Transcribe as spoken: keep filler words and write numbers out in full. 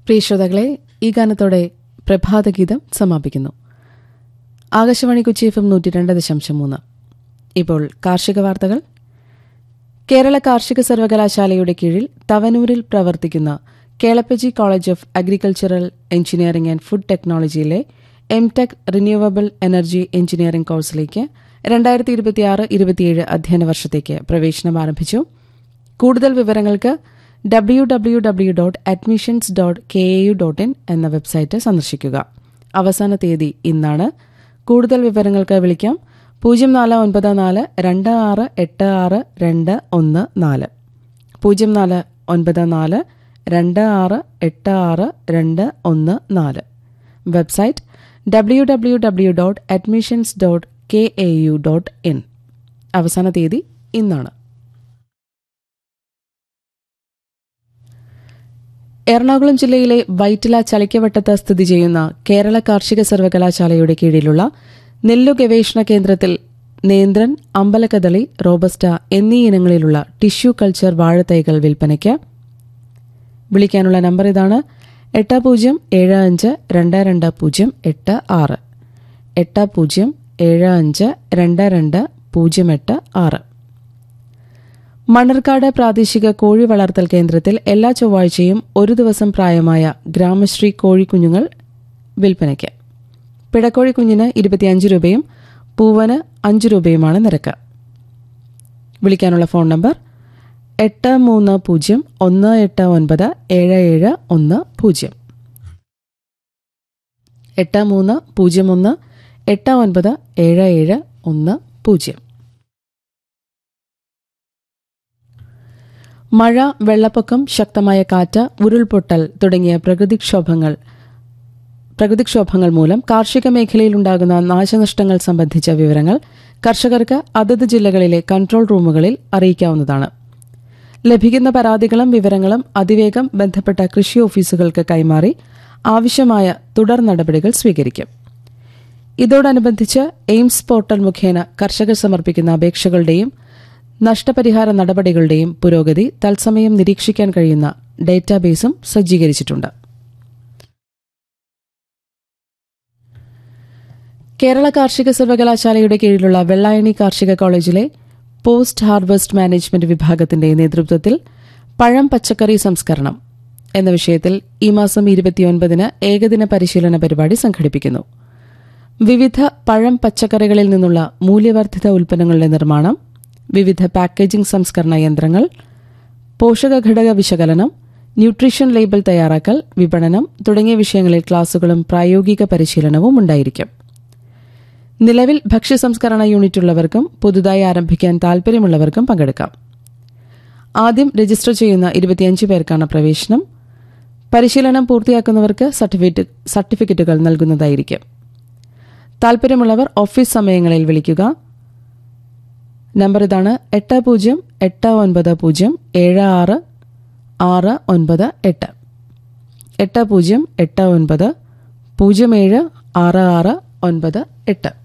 പ്രിയ ശ്രോതാക്കളെ, ഈ ഗാനത്തോടെ പ്രഭാതഗീതം സമാപിക്കുന്നു. ആകാശവാണി കൊച്ചി എഫ് എം നൂറ്റി രണ്ട് ദശാംശം മൂന്ന്. ഇപ്പോൾ കാർഷിക വാർത്തകൾ. കേരള കാർഷിക സർവകലാശാലയുടെ കീഴിൽ തവനൂരിൽ പ്രവർത്തിക്കുന്ന Kelappaji college of agricultural engineering and food ടെക്നോളജിയിലെ M tech renewable energy engineering കോഴ്സിലേക്ക് രണ്ടായിരത്തി ഇരുപത്തിയാറ് ഇരുപത്തിയേഴ് അധ്യയന വർഷത്തേക്ക് പ്രവേശനം ആരംഭിച്ചു. കൂടുതൽ വിവരങ്ങൾക്ക് W W W dot admissions dot K A U dot in എന്ന വെബ്സൈറ്റ് സന്ദർശിക്കുക. അവസാന തീയതി ഇന്നാണ്. കൂടുതൽ വിവരങ്ങൾക്ക് വിളിക്കാം പൂജ്യം നാല് ഒൻപത് നാല് രണ്ട് ആറ് എട്ട് ആറ് രണ്ട് ഒന്ന് നാല് പൂജ്യം നാല് ഒൻപത് നാല് രണ്ട് ആറ് എട്ട് ആറ് രണ്ട് ഒന്ന് നാല്. Website W W W dot admissions dot K A U dot in. അവസാന തീയതി ഇന്നാണ്. എറണാകുളം ജില്ലയിലെ വൈറ്റില ചളിക്കവട്ടത്ത് സ്ഥിതി ചെയ്യുന്ന കേരള കാർഷിക സർവകലാശാലയുടെ കീഴിലുള്ള നെല്ലു ഗവേഷണ കേന്ദ്രത്തിൽ നേന്ത്രൻ, അമ്പലക്കദളി, റോബസ്റ്റ എന്നീ ഇനങ്ങളിലുള്ള ടിഷ്യൂ കൾച്ചർ വാഴത്തൈകൾ വിൽപ്പനയ്ക്ക്. വിളിക്കാനുള്ള നമ്പർ ഇതാണ്: എട്ട് പൂജ്യം ഏഴ് അഞ്ച് രണ്ട് രണ്ട് പൂജ്യം എട്ട് ആറ് എട്ട് പൂജ്യം ഏഴ് അഞ്ച് രണ്ട് രണ്ട് പൂജ്യം എട്ട് ആറ്. മണ്ണർക്കാട് പ്രാദേശിക കോഴി വളർത്തൽ കേന്ദ്രത്തിൽ എല്ലാ ചൊവ്വാഴ്ചയും ഒരു ദിവസം പ്രായമായ ഗ്രാമശ്രീ കോഴിക്കുഞ്ഞുങ്ങൾ വിൽപ്പനയ്ക്ക്. പിടക്കോഴിക്കുഞ്ഞിന് ഇരുപത്തിയഞ്ച് രൂപയും പൂവന് അഞ്ച് രൂപയുമാണ് നിരക്ക്. വിളിക്കാനുള്ള ഫോൺ നമ്പർ എട്ട് മൂന്ന് പൂജ്യം ഒന്ന് എട്ട് ഒൻപത് ഏഴ് ഏഴ് ഒന്ന് പൂജ്യം എട്ട് മൂന്ന് പൂജ്യം ഒന്ന് എട്ട് ഒൻപത് ഏഴ് ഏഴ് ഒന്ന് പൂജ്യം. മഴ, വെള്ളപ്പൊക്കം, ശക്തമായ കാറ്റ്, ഉരുൾപൊട്ടൽ തുടങ്ങിയ പ്രകൃതിക്ഷോഭങ്ങൾ പ്രകൃതിക്ഷോഭങ്ങൾ മൂലം കാർഷിക മേഖലയിലുണ്ടാകുന്ന നാശനഷ്ടങ്ങൾ സംബന്ധിച്ച വിവരങ്ങൾ കർഷകർക്ക് അതത് ജില്ലകളിലെ കൺട്രോൾ റൂമുകളിൽ അറിയിക്കാവുന്നതാണ്. ലഭിക്കുന്ന പരാതികളും വിവരങ്ങളും അതിവേഗം ബന്ധപ്പെട്ട കൃഷി ഓഫീസുകൾക്ക് കൈമാറി ആവശ്യമായ തുടർ നടപടികൾ സ്വീകരിക്കും. ഇതോടനുബന്ധിച്ച് എയിംസ് പോർട്ടൽ മുഖേന കർഷകർ സമർപ്പിക്കുന്ന അപേക്ഷകളുടെയും നഷ്ടപരിഹാര നടപടികളുടെയും പുരോഗതി തത്സമയം നിരീക്ഷിക്കാൻ കഴിയുന്ന ഡേറ്റാബേസും സജ്ജീകരിച്ചിട്ടുണ്ട്. കേരള കാർഷിക സർവകലാശാലയുടെ കീഴിലുള്ള വെള്ളായണി കാർഷിക കോളേജിലെ പോസ്റ്റ് ഹാർവസ്റ്റ് മാനേജ്മെന്റ് വിഭാഗത്തിന്റെ നേതൃത്വത്തിൽ പഴം പച്ചക്കറി സംസ്കരണം എന്ന വിഷയത്തിൽ ഈ മാസം ഇരുപത്തിയൊൻപതിന് ഏകദിന പരിശീലന പരിപാടി സംഘടിപ്പിക്കുന്നു. വിവിധ പഴം പച്ചക്കറികളിൽ നിന്നുള്ള മൂല്യവർദ്ധിത ഉൽപ്പന്നങ്ങളുടെ നിർമ്മാണം, വിവിധ പാക്കേജിംഗ് സംസ്കരണ യന്ത്രങ്ങൾ, പോഷകഘടക വിശകലനം, ന്യൂട്രീഷൻ ലേബൽ തയ്യാറാക്കൽ, വിപണനം തുടങ്ങിയ വിഷയങ്ങളിൽ ക്ലാസുകളും പ്രായോഗിക പരിശീലനവും ഉണ്ടായിരിക്കും. നിലവിൽ ഭക്ഷ്യസംസ്കരണ യൂണിറ്റുള്ളവർക്കും പുതുതായി ആരംഭിക്കാൻ താൽപര്യമുള്ളവർക്കും പങ്കെടുക്കാം. ആദ്യം രജിസ്റ്റർ ചെയ്യുന്ന ഇരുപത്തിയഞ്ച് പേർക്കാണ് പ്രവേശനം. പരിശീലനം പൂർത്തിയാക്കുന്നവർക്ക് സർട്ടിഫിക്കറ്റുകൾ നൽകുന്നതായിരിക്കും. താൽപര്യമുള്ളവർ ഓഫീസ് സമയങ്ങളിൽ വിളിക്കുക. നമ്പർ ഇതാണ്: എട്ട് പൂജ്യം എട്ട് ഒൻപത് പൂജ്യം ഏഴ് ആറ് ആറ് ഒൻപത് എട്ട് എട്ട് പൂജ്യം എട്ട് ഒൻപത് പൂജ്യം ഏഴ് ആറ് ആറ് ഒൻപത് എട്ട്.